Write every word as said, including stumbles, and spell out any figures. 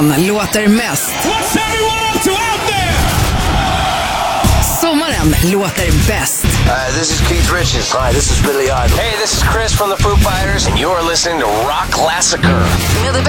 Sommaren låter mest. Sommaren låter bäst. Hi, this is Keith Richards. Hi, this is Billy Idol. Hey, this is Chris from the Foo Fighters, and you're listening to Rock Classicer. Med det